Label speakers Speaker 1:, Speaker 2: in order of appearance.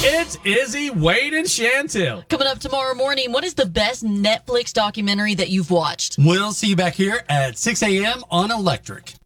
Speaker 1: It's Izzy, Wade, and Chantil.
Speaker 2: Coming up tomorrow morning, what is the best Netflix documentary that you've watched?
Speaker 3: We'll see you back here at 6 a.m. on Electric.